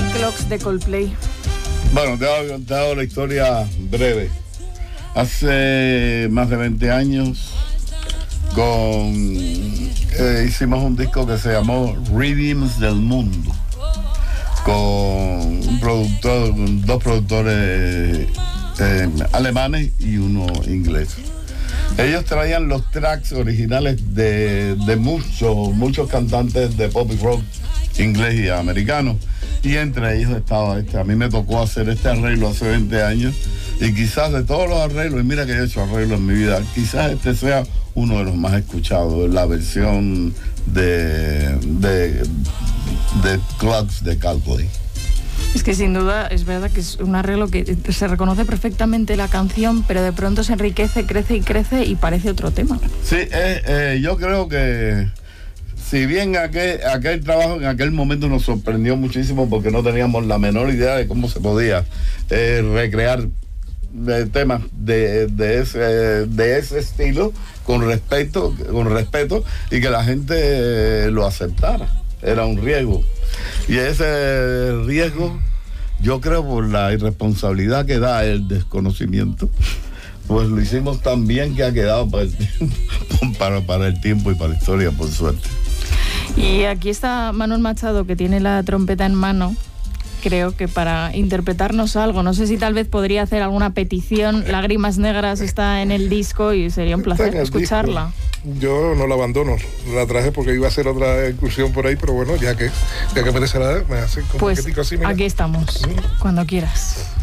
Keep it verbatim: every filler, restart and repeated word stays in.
Clocks de Coldplay. Bueno, te he contado la historia breve. Hace más de veinte años con, eh, hicimos un disco que se llamó Rhythms del Mundo, con un productor, dos productores eh, alemanes y uno inglés. Ellos traían los tracks originales de, de muchos, muchos cantantes de pop y rock inglés y americano, y entre ellos estaba este. A mí me tocó hacer este arreglo hace veinte años, y quizás de todos los arreglos, y mira que yo he hecho arreglos en mi vida, quizás este sea uno de los más escuchados, la versión de de, de Clocks de Coldplay. Es que sin duda es verdad que es un arreglo que se reconoce perfectamente la canción, pero de pronto se enriquece, crece y crece y parece otro tema. Sí, eh, eh, yo creo que si bien aquel, aquel trabajo en aquel momento nos sorprendió muchísimo porque no teníamos la menor idea de cómo se podía eh, recrear de temas de, de, ese, de ese estilo con respeto, con respeto y que la gente eh, lo aceptara. Era un riesgo. Y ese riesgo, yo creo por la irresponsabilidad que da el desconocimiento, pues lo hicimos tan bien que ha quedado para el tiempo, para, para el tiempo y para la historia, por suerte. Y aquí está Manuel Machado, que tiene la trompeta en mano, creo que para interpretarnos algo. No sé si tal vez podría hacer alguna petición. Lágrimas Negras está en el disco y sería un placer escucharla. Disco. Yo no la abandono, la traje porque iba a hacer otra incursión por ahí, pero bueno, ya que ya que merece la me hace como pues un poquitico así, mira. Aquí estamos, ¿sí? Cuando quieras.